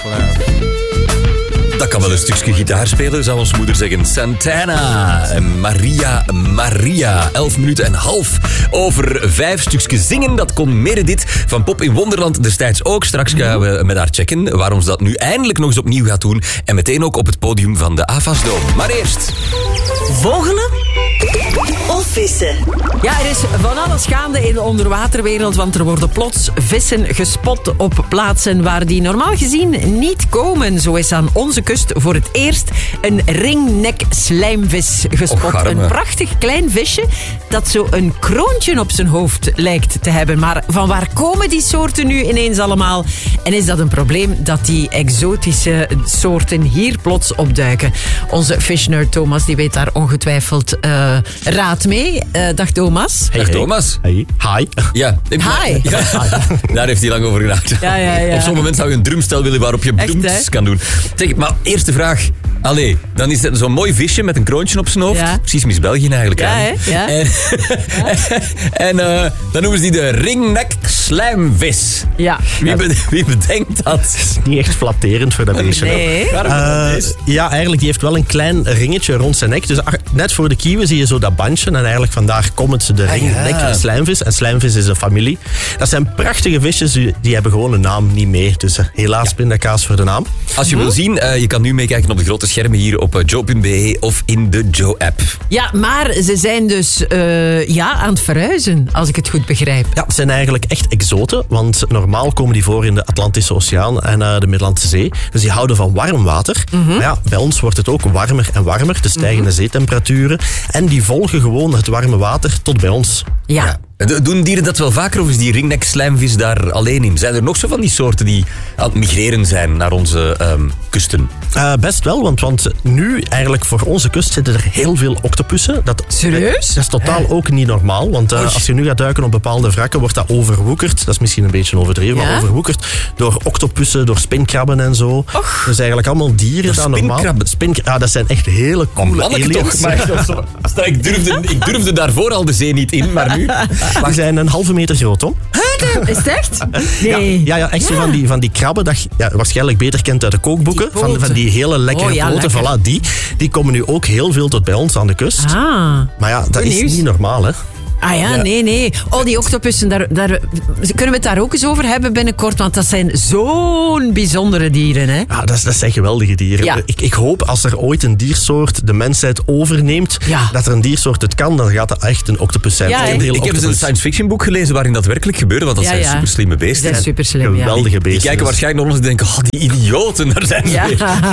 Dat kan wel een stukje gitaar spelen, zou onze moeder zeggen. Santana, Maria, 11 minuten en half over 5 stukjes zingen. Dat kon Meredith van Pop in Wonderland destijds ook. Straks gaan we met haar checken waarom ze dat nu eindelijk nog eens opnieuw gaat doen. En meteen ook op het podium van de AFAS-dome. Maar eerst... Vogelen of vissen? Ja, er is van alles gaande in de onderwaterwereld, want er worden plots vissen gespot op plaatsen waar die normaal gezien niet komen. Zo is aan onze kust voor het eerst een ringnek-slijmvis gespot. Een prachtig klein visje dat zo een kroontje op zijn hoofd lijkt te hebben. Maar van waar komen die soorten nu ineens allemaal? En is dat een probleem dat die exotische soorten hier plots opduiken? Onze fishnerd Thomas die weet daar ongetwijfeld raad mee. Dag Thomas. Hey, Thomas. Hey. Hi. Ja. Hi. Ja. Daar heeft hij lang over gedacht. Ja. Op zo'n moment zou je een drumstel willen waarop je bloems kan doen. Zeg, maar eerste vraag. Allee, dan is het zo'n mooi visje met een kroontje op zijn hoofd. Ja. Precies Miss België eigenlijk. Ja. En dan noemen ze die de ringnek-slijmvis. Ja. Wie bedenkt dat? Het is niet echt flatterend voor dat beestje. Nee. Ja, eigenlijk, die heeft wel een klein ringetje rond zijn nek. Dus net voor de kieuwen zie je zo dat bandje. En eigenlijk vandaar komt het de ringnek-slijmvis. En slijmvis is een familie. Dat zijn prachtige visjes, die hebben gewoon een naam niet mee. Dus helaas pindakaas voor de naam. Als je wil zien, je kan nu meekijken op de grote schermen hier op joe.be of in de Joe-app. Ja, maar ze zijn dus aan het verhuizen, als ik het goed begrijp. Ja, het zijn eigenlijk echt exoten, want normaal komen die voor in de Atlantische Oceaan en de Middellandse Zee. Dus die houden van warm water. Maar ja, bij ons wordt het ook warmer en warmer, de stijgende zeetemperaturen. En die volgen gewoon het warme water tot bij ons. Ja. Doen dieren dat wel vaker of is die ringnek-slijmvis daar alleen in? Zijn er nog zo van die soorten die aan het migreren zijn naar onze kusten? Best wel, want nu eigenlijk voor onze kust zitten er heel veel octopussen. Serieus? Dat is totaal ook niet normaal, want als je nu gaat duiken op bepaalde wrakken, wordt dat overwoekerd. Dat is misschien een beetje overdreven, maar overwoekerd door octopussen, door spinkrabben en zo. Och. Dus eigenlijk allemaal dieren die normaal... Dat zijn echt hele coole aliens. Toch, maar ik durfde daarvoor al de zee niet in, maar nu... Die zijn een halve meter groot, hoor. Is het echt? Nee. Ja, echt zo van die krabben dat je waarschijnlijk beter kent uit de kookboeken. Van die hele lekkere poten. Lekker. Voilà, die komen nu ook heel veel tot bij ons aan de kust. Maar ja, dat is niet normaal, hè. Ah ja, nee. Oh, die octopussen, daar kunnen we het daar ook eens over hebben binnenkort, want dat zijn zo'n bijzondere dieren, hè? Ja, dat zijn geweldige dieren. Ja. Ik hoop als er ooit een diersoort de mensheid overneemt, dat er een diersoort het kan, dan gaat dat echt een octopus zijn. Ja, ik heb dus een science fiction boek gelezen waarin dat werkelijk gebeurde, want dat zijn super slimme beesten. Dat zijn super slim, geweldige beesten. Die kijken waarschijnlijk naar ons en denken, die idioten, daar zijn ze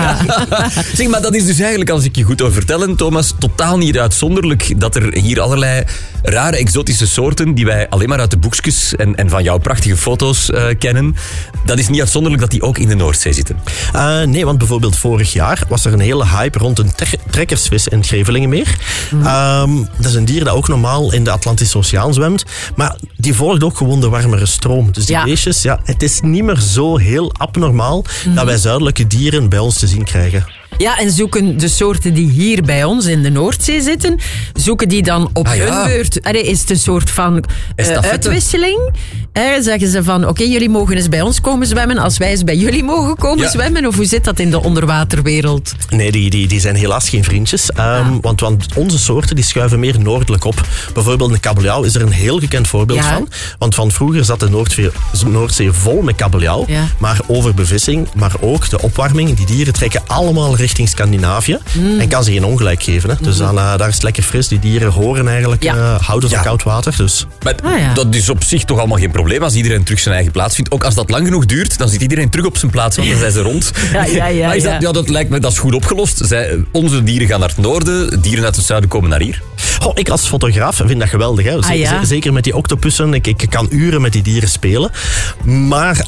weer. Zeg, maar dat is dus eigenlijk, als ik je goed over vertellen, Thomas, totaal niet uitzonderlijk dat er hier allerlei rare exotische soorten die wij alleen maar uit de boekjes en van jouw prachtige foto's kennen. Dat is niet uitzonderlijk dat die ook in de Noordzee zitten. Nee, want bijvoorbeeld vorig jaar was er een hele hype rond een trekkersvis in het Grevelingenmeer. Dat is een dier dat ook normaal in de Atlantische Oceaan zwemt. Maar die volgt ook gewoon de warmere stroom. Dus die beestjes, het is niet meer zo heel abnormaal dat wij zuidelijke dieren bij ons te zien krijgen. Ja, en zoeken de soorten die hier bij ons in de Noordzee zitten, zoeken die dan op hun beurt? Is het een soort van uitwisseling? Zeggen ze van, oké, jullie mogen eens bij ons komen zwemmen als wij eens bij jullie mogen komen zwemmen? Of hoe zit dat in de onderwaterwereld? Nee, die zijn helaas geen vriendjes. Want onze soorten die schuiven meer noordelijk op. Bijvoorbeeld een kabeljauw is er een heel gekend voorbeeld van. Want van vroeger zat de Noordzee vol met kabeljauw. Ja. Maar overbevissing, maar ook de opwarming. Die dieren trekken allemaal richting Scandinavië. En kan ze geen ongelijk geven. Hè. Dus daar is het lekker fris. Die dieren horen eigenlijk, houden van koud water. Dus. Maar dat is op zich toch allemaal geen probleem als iedereen terug zijn eigen plaats vindt. Ook als dat lang genoeg duurt, dan zit iedereen terug op zijn plaats, want dan zijn ze rond. Dat lijkt me, dat is goed opgelost. Onze dieren gaan naar het noorden, dieren uit het zuiden komen naar hier. Ik als fotograaf vind dat geweldig. Hè. Zeker met die octopussen. Ik kan uren met die dieren spelen. Maar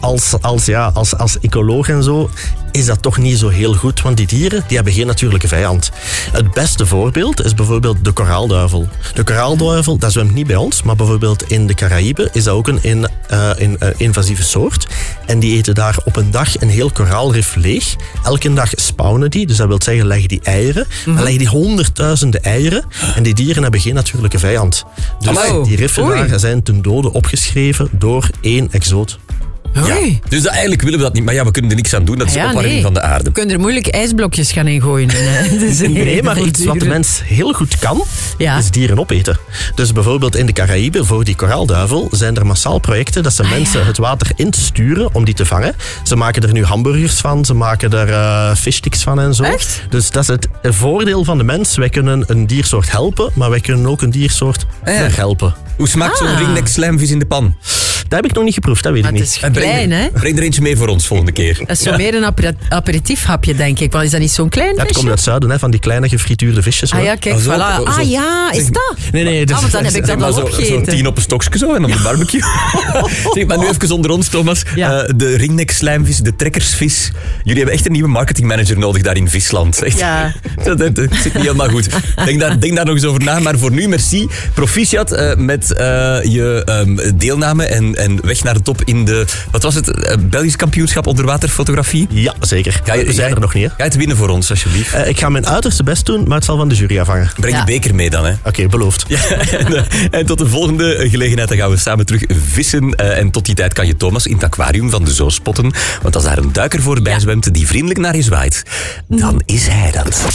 als ecoloog en zo is dat toch niet zo heel goed, want die dieren die hebben geen natuurlijke vijand. Het beste voorbeeld is bijvoorbeeld de koraalduivel. De koraalduivel, dat zwemt niet bij ons, maar bijvoorbeeld in de Caraïben is dat ook een invasieve soort. En die eten daar op een dag een heel koraalrif leeg. Elke dag spawnen die, dus dat wil zeggen leggen die eieren. En leggen die honderdduizenden eieren. En die dieren hebben geen natuurlijke vijand. Dus die riffen daar zijn ten dode opgeschreven door één exoot. Oei. Dus eigenlijk willen we dat niet. Maar ja, we kunnen er niks aan doen. Dat is de opwarming van de aarde. We kunnen er moeilijk ijsblokjes gaan ingooien. Nee, maar iets wat de mens heel goed kan, is dieren opeten. Dus bijvoorbeeld in de Caraïben, voor die koraalduivel, zijn er massaal projecten dat ze mensen het water insturen om die te vangen. Ze maken er nu hamburgers van, ze maken er fishsticks van en zo. Echt? Dus dat is het voordeel van de mens. Wij kunnen een diersoort helpen, maar wij kunnen ook een diersoort verhelpen. Hoe smaakt zo'n ringnek slijmvis in de pan? Dat heb ik nog niet geproefd, dat weet ik Het niet. is klein, hè? Breng er eentje mee voor ons volgende keer. Dat is zo meer een aperitiefhapje, denk ik. Want is dat niet zo'n klein visje? Het komt uit het zuiden, hè, van die kleine gefrituurde visjes. Ah ja, kijk, zo, voilà. zo. Is dat? Nee. Dus, Want dan heb ik dat al Zo'n opgegeten. 10 op een stokje zo en op de barbecue. Zeg, maar nu even onder ons, Thomas. Ja. De ringnek slijmvis, de trekkersvis. Jullie hebben echt een nieuwe marketingmanager nodig daar in Visland. Echt. Ja. Dat zit niet helemaal goed. Denk daar nog eens over na. Maar voor nu, merci. Proficiat met je deelname en weg naar de top in de... Wat was het? Belgisch kampioenschap onderwaterfotografie? Ja, zeker. We zijn er nog niet, hè? Ga je het winnen voor ons, alsjeblieft? Ik ga mijn uiterste best doen, maar het zal van de jury afhangen. Breng de beker mee dan, hè. Oké, beloofd. Ja, en tot de volgende gelegenheid, dan gaan we samen terug vissen. En tot die tijd kan je Thomas in het aquarium van de Zoo spotten. Want als daar een duiker voorbij zwemt die vriendelijk naar je zwaait, dan is hij dat.